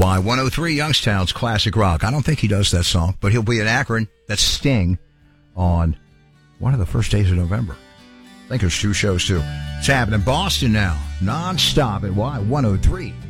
Y103 Youngstown's Classic Rock. I don't think he does that song, but he'll be in Akron. That's Sting on one of the first days of November. I think there's two shows, too. It's happening in Boston now, non-stop at Y103.